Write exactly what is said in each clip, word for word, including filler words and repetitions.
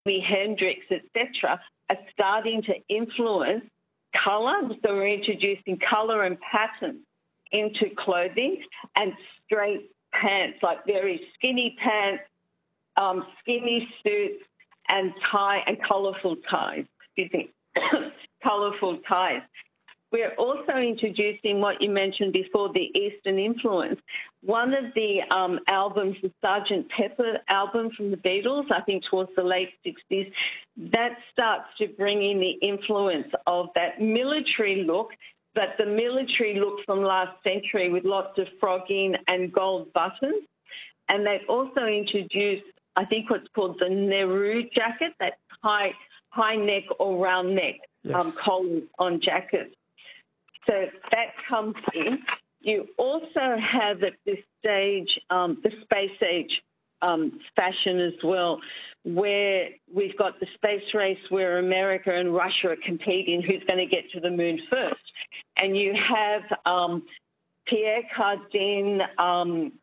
Jimi Hendrix, et cetera, are starting to influence colour. So we're introducing colour and pattern into clothing, and straight pants, like very skinny pants, um, skinny suits, and tie and colourful ties. Excuse me, colourful ties. We're also introducing what you mentioned before, the Eastern influence. One of the um, albums, the Sergeant Pepper album from the Beatles, I think towards the late sixties, that starts to bring in the influence of that military look, but the military look from last century with lots of frogging and gold buttons. And they've also introduced, I think, what's called the Nehru jacket, that high, high neck or round neck yes. um, collars on jackets. So that comes in. You also have at this stage um, the space age um, fashion as well, where we've got the space race where America and Russia are competing who's going to get to the moon first. And you have um, Pierre Cardin, um,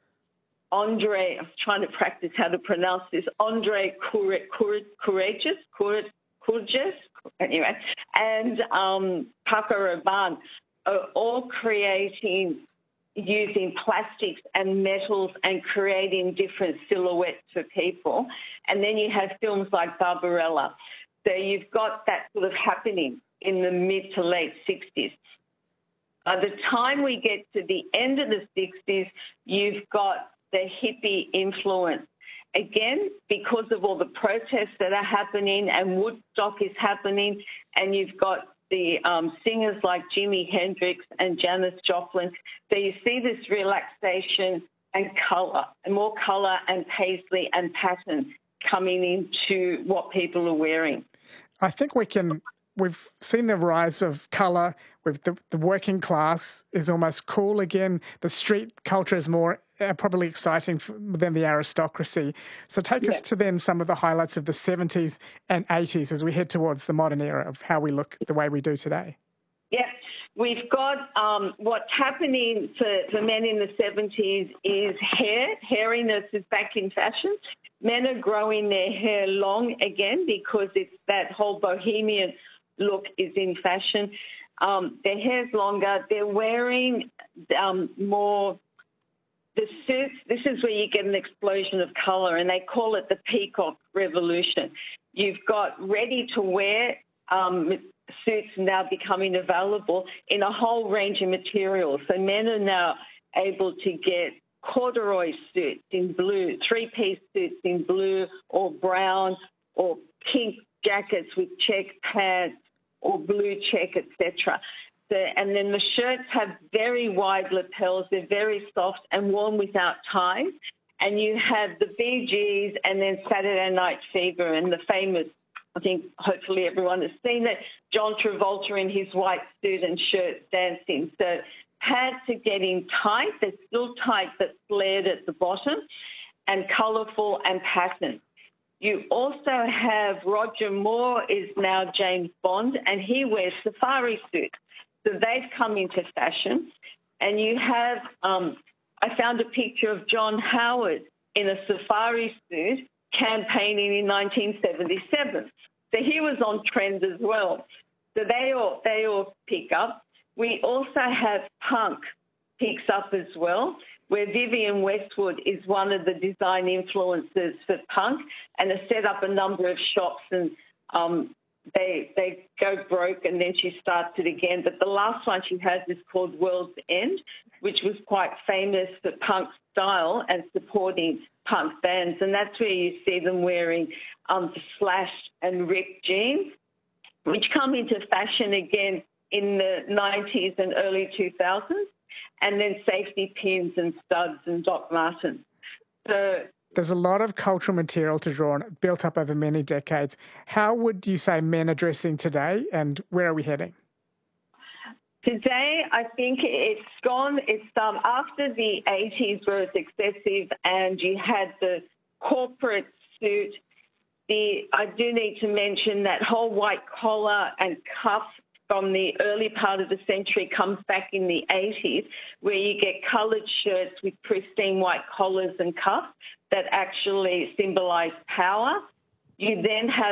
Andre, I'm trying to practice how to pronounce this, Andre Courageous, Courageous, anyway, and um, Paco Rabanne are all creating, using plastics and metals and creating different silhouettes for people. And then you have films like Barbarella. So you've got that sort of happening in the mid to late sixties. By the time we get to the end of the sixties, you've got the hippie influence. Again, because of all the protests that are happening and Woodstock is happening, and you've got the um, singers like Jimi Hendrix and Janis Joplin. So you see this relaxation and colour, and more colour and paisley and pattern coming into what people are wearing. I think we can, we've seen the rise of colour. With the, the working class is almost cool again. The street culture is more uh, probably exciting than the aristocracy. So take yeah. us to then some of the highlights of the seventies and eighties as we head towards the modern era of how we look the way we do today. Yeah, we've got um, what's happening for, for men in the seventies is hair. Hairiness is back in fashion. Men are growing their hair long again because it's that whole bohemian look is in fashion. Um, their hair's longer. They're wearing um, more the suits. This is where you get an explosion of colour, and they call it the peacock revolution. You've got ready-to-wear um, suits now becoming available in a whole range of materials. So men are now able to get corduroy suits in blue, three-piece suits in blue or brown, or pink jackets with check pads, or blue check, et cetera. So, and then the shirts have very wide lapels. They're very soft and worn without ties. And you have the Bee Gees and then Saturday Night Fever and the famous, I think hopefully everyone has seen it, John Travolta in his white suit and shirt dancing. So pads are getting tight. They're still tight but flared at the bottom and colourful and patterned. You also have Roger Moore is now James Bond, and he wears safari suits. So they've come into fashion. And you have, um, I found a picture of John Howard in a safari suit campaigning in nineteen seventy-seven. So he was on trend as well. So they all, they all pick up. We also have punk picks up as well, where Vivienne Westwood is one of the design influencers for punk and has set up a number of shops, and um, they they go broke and then she starts it again. But the last one she has is called World's End, which was quite famous for punk style and supporting punk bands. And that's where you see them wearing um, Slash and Ripped jeans, which come into fashion again in the nineties and early two thousands. And then safety pins and studs and Doc Martens. So there's a lot of cultural material to draw on, built up over many decades. How would you say men are dressing today, and where are we heading? Today, I think it's gone. It's um, after the eighties where it's excessive and you had the corporate suit. The I do need to mention that whole white collar and cuff from the early part of the century comes back in the eighties, where you get coloured shirts with pristine white collars and cuffs that actually symbolise power. You then have